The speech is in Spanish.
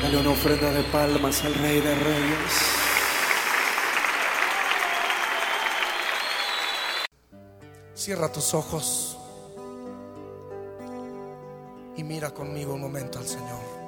Dale una ofrenda de palmas al Rey de Reyes. Cierra tus ojos y mira conmigo un momento al Señor.